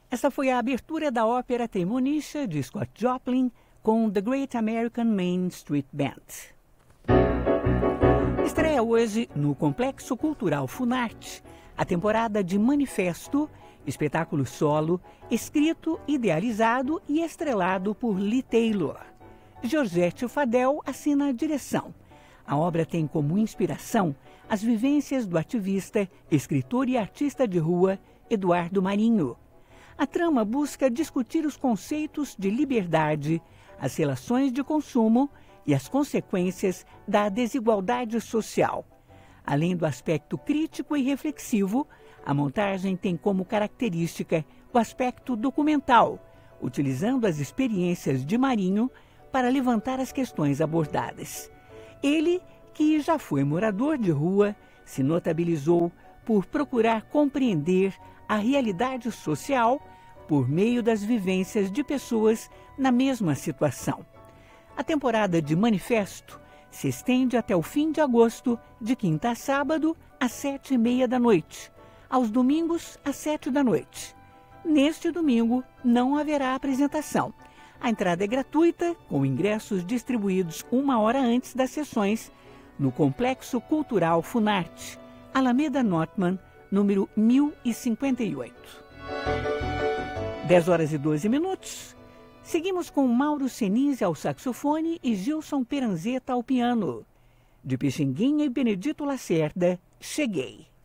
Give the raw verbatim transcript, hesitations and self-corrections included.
Essa foi a abertura da ópera Tremonisha, de Scott Joplin, com The Great American Main Street Band. Estreia hoje, no Complexo Cultural Funarte, a temporada de Manifesto, espetáculo solo, escrito, idealizado e estrelado por Lee Taylor. Georgette Fadel assina a direção. A obra tem como inspiração as vivências do ativista, escritor e artista de rua Eduardo Marinho. A trama busca discutir os conceitos de liberdade, as relações de consumo e as consequências da desigualdade social. Além do aspecto crítico e reflexivo, a montagem tem como característica o aspecto documental, utilizando as experiências de Marinho para levantar as questões abordadas. Ele, que já foi morador de rua, se notabilizou por procurar compreender a realidade social por meio das vivências de pessoas na mesma situação. A temporada de Manifesto se estende até o fim de agosto, de quinta a sábado, às sete e meia da noite, aos domingos, às sete da noite. Neste domingo, não haverá apresentação. A entrada é gratuita, com ingressos distribuídos uma hora antes das sessões, no Complexo Cultural Funarte, Alameda Notman, número mil e cinquenta e oito. dez horas e doze minutos. Seguimos com Mauro Senise ao saxofone e Gilson Peranzeta ao piano. De Pixinguinha e Benedito Lacerda, Cheguei.